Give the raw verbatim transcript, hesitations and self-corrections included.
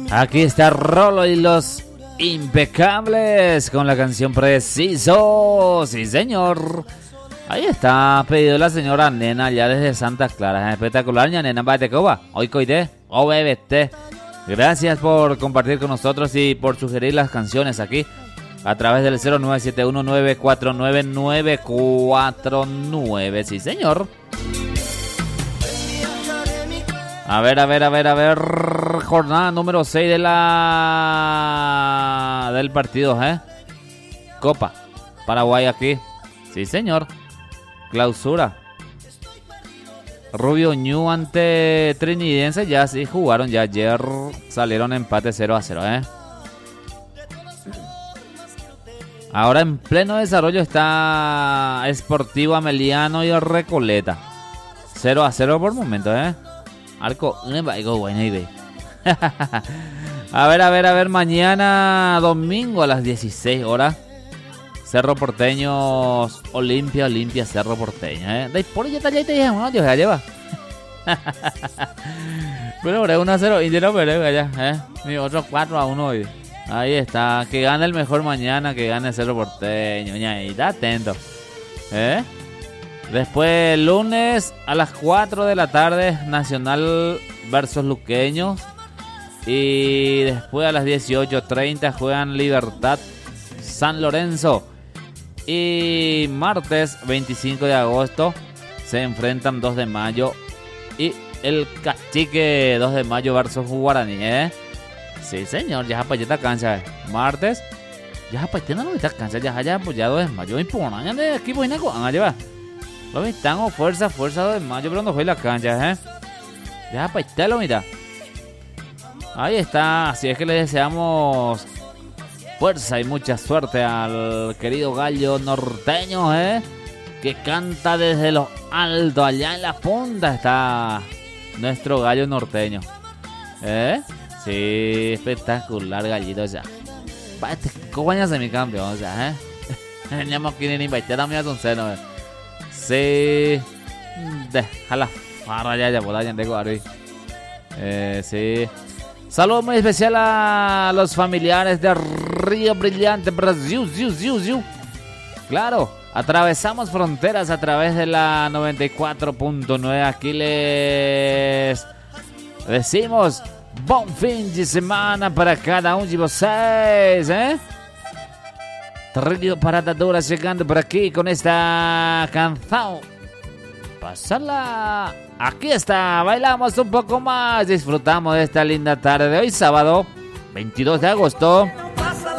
Aquí está Rolo y los Impecables con la canción Preciso. Sí, señor. Ahí está, pedido la señora Nena ya desde Santa Clara. Es espectacular, ña Nena, bate coba. Hoy coide, o bebete. Gracias por compartir con nosotros y por sugerir las canciones aquí a través del cero nueve siete uno nueve cuatro nueve nueve cuatro nueve. Sí, señor. A ver, a ver, a ver, a ver. Jornada número seis de la del partido, ¿eh? Copa Paraguay aquí. Sí, señor. Clausura. Rubio Ñu ante Trinidense. Ya sí jugaron. Ya ayer salieron empate cero a cero, ¿eh? Ahora en pleno desarrollo está Sportivo Ameliano y Recoleta. cero a cero por momento, ¿eh? Arco, a ver, a ver, a ver, mañana domingo a las dieciséis horas. Cerro Porteño, Olimpia, Olimpia, Cerro Porteño, ¿eh? De por ya te dije, no, Dios, ya lleva. Pero por uno a cero, y no, pero ya, ¿eh? Mi otro cuatro a uno hoy. Ahí está, que gane el mejor mañana, que gane Cerro Porteño, ña, y está atento, ¿eh? Después, lunes a las cuatro de la tarde, Nacional versus Luqueños. Y después a las dieciocho treinta juegan Libertad San Lorenzo. Y martes veinticinco de agosto se enfrentan dos de mayo y el Cachique dos de mayo versus Guaraní, ¿eh? Sí, señor, ya para esta cancha, ¿eh? Martes, ya para esta no esta cancha, ya ya pues ya dos de mayo. Y por año de equipo y neco, a llevar. Lo están fuerza, fuerza dos de mayo, pero no fue la cancha, ¿eh? Ya para esta lo mira. Ahí está, así es que le deseamos fuerza y mucha suerte al querido gallo norteño, ¿eh? Que canta desde lo alto, allá en la punta está nuestro gallo norteño, ¿eh? Sí, espectacular gallito ya. ¿Cómo se mi cambio? O sea, ¿eh? Teníamos que ir a invitar a mi atonceno, ¿eh? Sí. Deja la farra ya, ya, por allá de Guarui. Eh, sí. Saludo muy especial a los familiares de Río Brillante, Brasil, ziu, ziu, ziu. Claro, atravesamos fronteras a través de la noventa y cuatro punto nueve. Aquí les decimos buen fin de semana para cada uno de vocês, ¿eh? Trilho Parada Dura llegando por aquí con esta canción. Pásala. Aquí está, bailamos un poco más, disfrutamos de esta linda tarde de hoy, sábado veintidós de agosto.